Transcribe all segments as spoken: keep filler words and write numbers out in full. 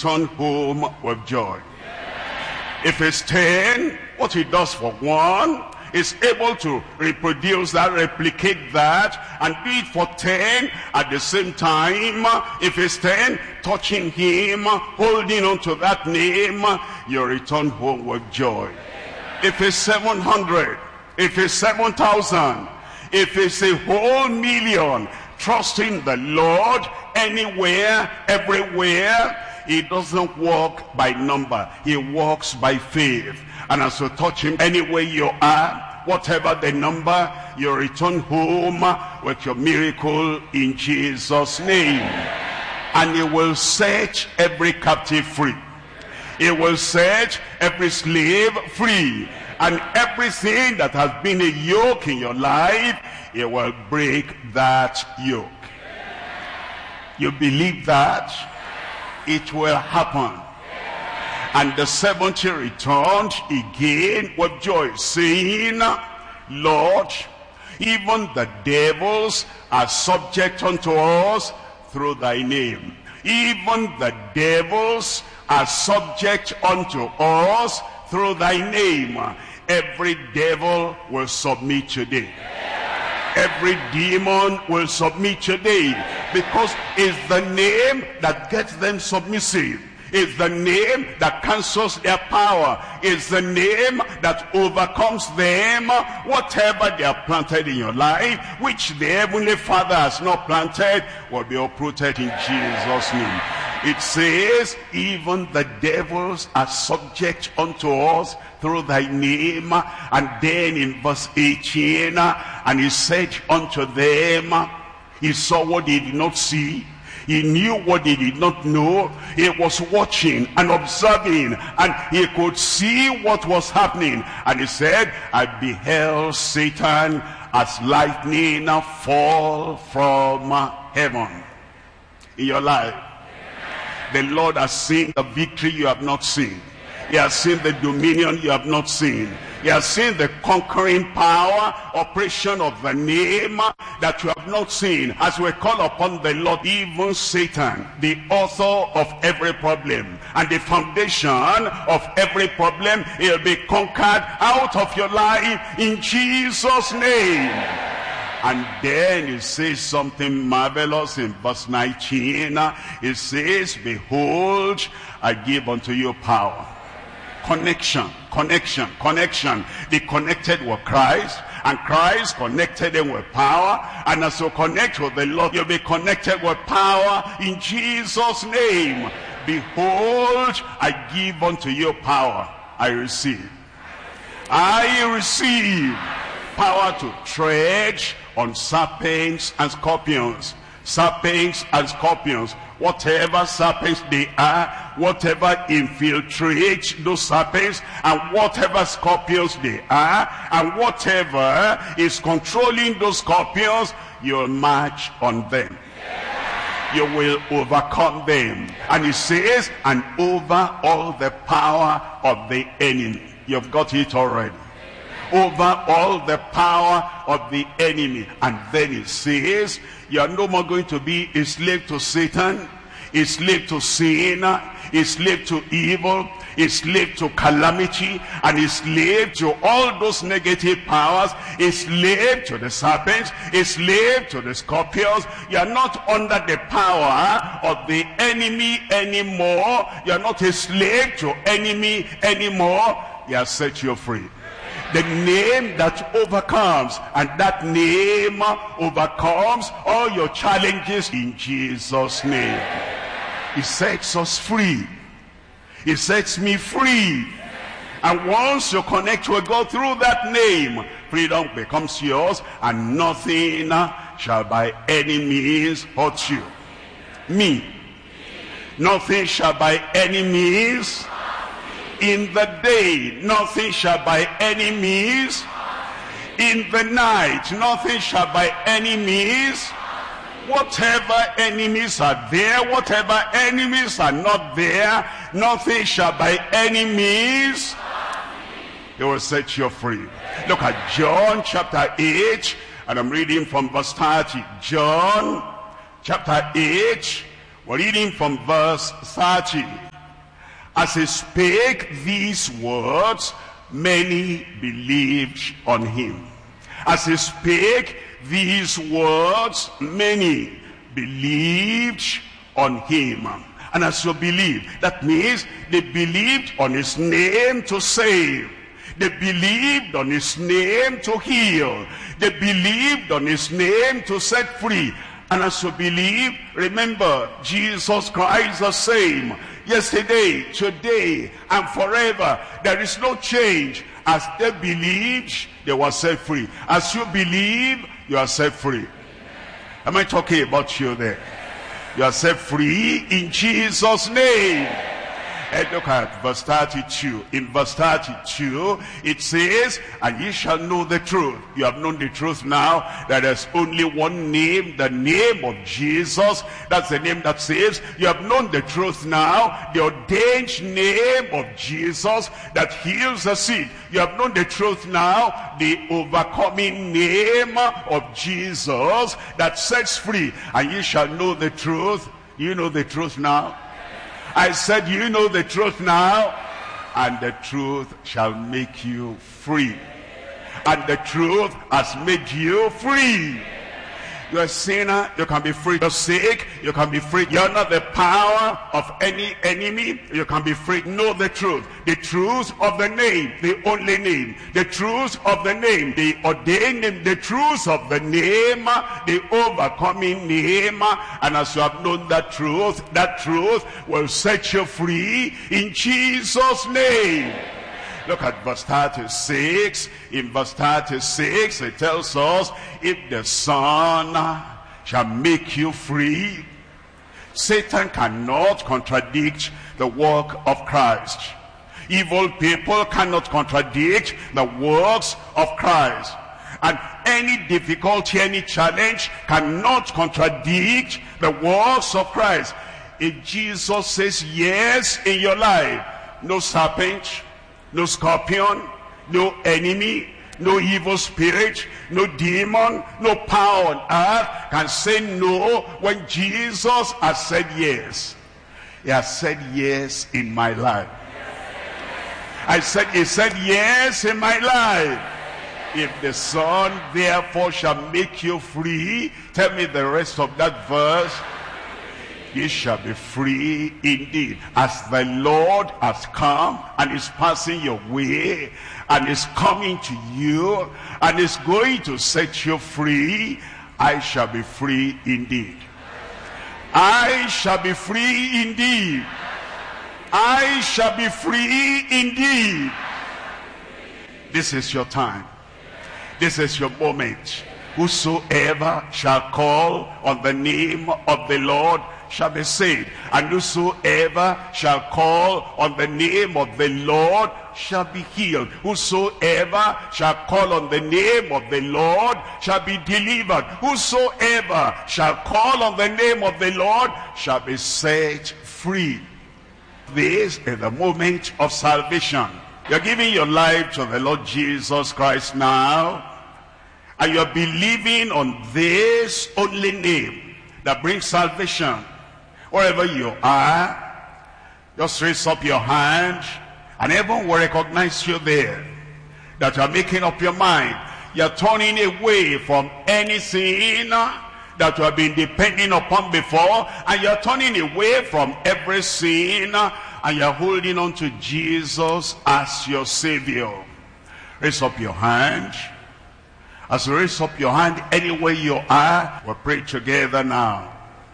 return home with joy. If it's ten, what he does for one is able to reproduce that, replicate that, and do it for ten at the same time. If it's ten, touching him, holding on to that name, you return home with joy. If it's seven hundred, if it's seven thousand, if it's a whole million, trusting the Lord anywhere, everywhere, he doesn't walk by number, he walks by faith. And as you touch him anywhere you are, whatever the number, you return home with your miracle in Jesus' name. And he will set every captive free. He will set every slave free. And everything that has been a yoke in your life, he will break that yoke. You believe that? It will happen. And the seventy returned again with joy, saying, Lord, even the devils are subject unto us through thy name. Even the devils are subject unto us through thy name. Every devil will submit today. Every demon will submit today, because it's the name that gets them submissive. It's the name that cancels their power. It's the name that overcomes them. Whatever they are planted in your life, which the Heavenly Father has not planted, will be uprooted in Jesus' name. It says, even the devils are subject unto us through thy name. And then in verse eighteen, and he said unto them, he saw what they did not see. He knew what they did not know. He was watching and observing, and he could see what was happening. And he said, I beheld Satan as lightning fall from heaven. In your life, the Lord has seen the victory you have not seen. He has seen the dominion you have not seen. He has seen the conquering power, operation of the name that you have not seen. As we call upon the Lord, even Satan, the author of every problem and the foundation of every problem, he'll be conquered out of your life in Jesus' name. And then he says something marvelous in verse nineteen. It says, behold, I give unto you power. Connection, connection, connection. They connected with Christ, and Christ connected them with power. And as you connect with the Lord, you'll be connected with power in Jesus' name. Behold, I give unto you power. I receive. I receive power to tread on serpents and scorpions. Serpents and scorpions. Whatever serpents they are, whatever infiltrates those serpents, and whatever scorpions they are, and whatever is controlling those scorpions, you'll march on them. You will overcome them. And he says, and over all the power of the enemy. You've got it already. Over all the power of the enemy. And then he says, you are no more going to be a slave to Satan, a slave to sin, a slave to evil, a slave to calamity, and a slave to all those negative powers, a slave to the serpents, a slave to the scorpions. You are not under the power of the enemy anymore. You are not a slave to enemy anymore. He has set you free. The name that overcomes, and that name overcomes all your challenges in Jesus' name. He sets us free. He sets me free. And once you connect with God through that name, freedom becomes yours, and nothing shall by any means hurt you. Me. Nothing shall by any means. In the day, nothing shall by any means. In the night, nothing shall by any means. Whatever enemies are there, whatever enemies are not there, nothing shall by any means. He will set you free. Look at John chapter eight, and I'm reading from verse thirty. John chapter eight, we're reading from verse thirty. As he spake these words, many believed on him. As he spake these words, many believed on him. And as you believe, that means they believed on his name to save. They believed on his name to heal. They believed on his name to set free. And as you believe, remember, Jesus Christ the same, yesterday, today, and forever. There is no change. As they believed, they were set free. As you believe, you are set free. Am I talking about you there? You are set free in Jesus' name. And look at verse thirty-two. In verse thirty-two, it says, and ye shall know the truth. You have known the truth now, that there's only one name, the name of Jesus. That's the name that saves. You have known the truth now, the ordained name of Jesus that heals the sick. You have known the truth now, the overcoming name of Jesus that sets free. And ye shall know the truth. You know the truth now. I said, you know the truth now, and the truth shall make you free. And the truth has made you free. You're a sinner, you can be free. You're sick, you can be free. You're not the power of any enemy, you can be free. Know the truth. The truth of the name, the only name. The truth of the name, the ordained name. The truth of the name, the overcoming name. And as you have known that truth, that truth will set you free in Jesus' name. Look at verse thirty-six. In verse thirty-six, it tells us, if the Son shall make you free, Satan cannot contradict the work of Christ. Evil people cannot contradict the works of Christ. And any difficulty, any challenge cannot contradict the works of Christ. If Jesus says yes in your life, no serpent, no scorpion, no enemy, no evil spirit, no demon, no power on earth can say no when Jesus has said yes. He has said yes in my life. I said, he said yes in my life. If the Son therefore shall make you free, tell me the rest of that verse. Ye shall be free indeed. As the Lord has come and is passing your way and is coming to you and is going to set you free, I shall be free indeed. I shall be free indeed. I shall be free indeed. This is your time. This is your moment. Whosoever shall call on the name of the Lord shall be saved. And whosoever shall call on the name of the Lord shall be healed. Whosoever shall call on the name of the Lord shall be delivered. Whosoever shall call on the name of the Lord shall be set free. This is the moment of salvation. You're giving your life to the Lord Jesus Christ now, and you're believing on this only name that brings salvation. Wherever you are, just raise up your hand, and everyone will recognize you there. That you're making up your mind. You're turning away from anything that you have been depending upon before, and you're turning away from every sin, and you're holding on to Jesus as your Savior. Raise up your hand. As you raise up your hand anywhere you are, we'll pray together now.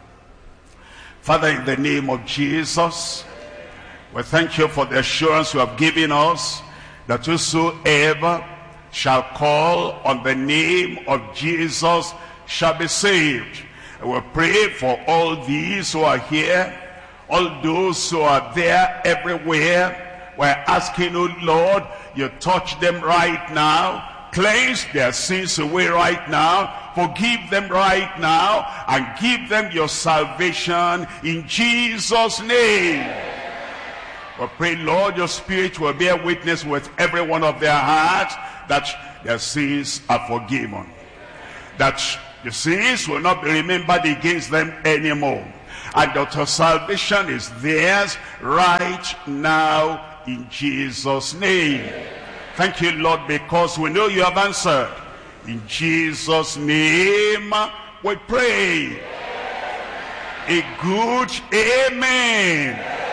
Father, in the name of Jesus, we thank you for the assurance you have given us that whosoever shall call on the name of Jesus shall be saved. And we pray for all these who are here, all those who are there everywhere. We're asking, oh Lord, you touch them right now. Cleanse their sins away right now. Forgive them right now. And give them your salvation in Jesus' name. We pray, Lord, your Spirit will bear witness with every one of their hearts that their sins are forgiven. That the sins will not be remembered against them anymore. and total salvation is theirs right now in Jesus' name. Thank you, Lord, because we know you have answered. In Jesus' name we pray. A good amen.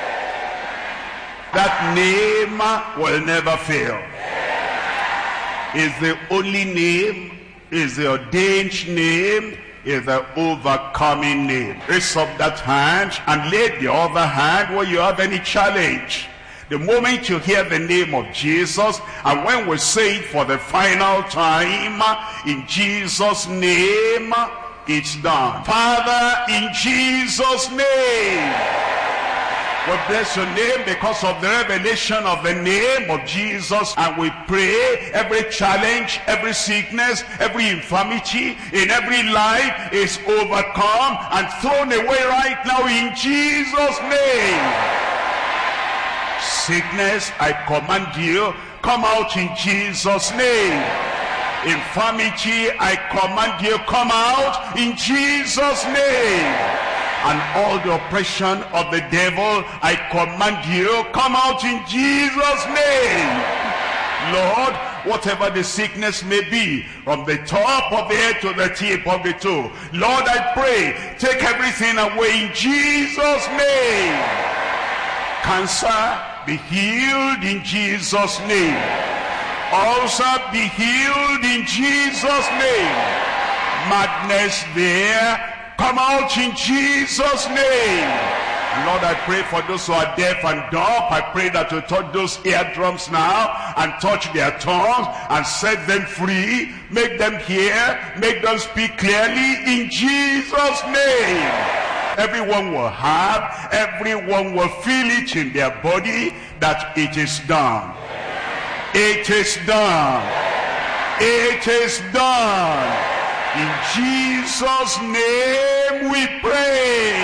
That name will never fail. Is the only name, is the ordained name, is the overcoming name. Raise up that hand and lay the other hand where you have any challenge. The moment you hear the name of Jesus, and when we say it for the final time, in Jesus' name, it's done. Father, in Jesus' name, we bless your name because of the revelation of the name of Jesus, and we pray every challenge, every sickness, every infirmity in every life is overcome and thrown away right now in Jesus' name. Sickness, I command you, come out in Jesus' name. Infirmity, I command you, come out in Jesus' name. And all the oppression of the devil, I command you, come out in Jesus' name. Lord, whatever the sickness may be, from the top of the head to the tip of the toe, Lord, I pray, take everything away in Jesus' name. Cancer, be healed in Jesus' name. Ulcer, be healed in Jesus' name. Madness there, come out in Jesus' name. Lord, I pray for those who are deaf and dumb. I pray that you touch those eardrums now and touch their tongues and set them free. Make them hear, make them speak clearly in Jesus' name. Everyone will have, everyone will feel it in their body that it is done. It is done. It is done. In Jesus' name we pray.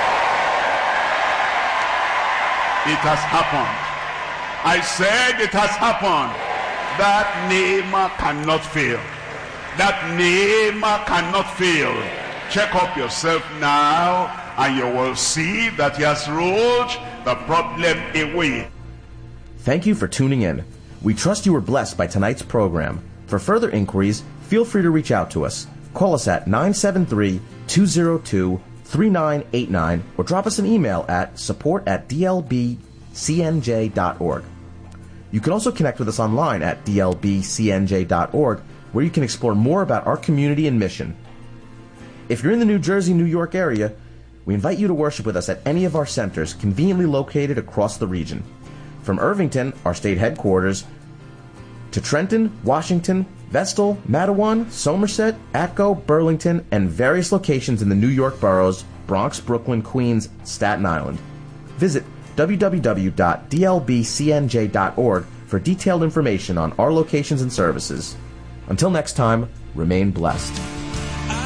It has happened. I said it has happened. That name cannot fail. That name cannot fail. Check up yourself now and you will see that he has rolled the problem away. Thank you for tuning in. We trust you were blessed by tonight's program. For further inquiries, feel free to reach out to us. Call us at nine seven three, two zero two, three nine eight nine or drop us an email at support at d l b c n j dot org. You can also connect with us online at d l b c n j dot org, where you can explore more about our community and mission. If you're in the New Jersey, New York area, we invite you to worship with us at any of our centers conveniently located across the region. From Irvington, our state headquarters, to Trenton, Washington, Vestal, Matawan, Somerset, Atco, Burlington, and various locations in the New York boroughs, Bronx, Brooklyn, Queens, Staten Island. Visit w w w dot d l b c n j dot org for detailed information on our locations and services. Until next time, remain blessed.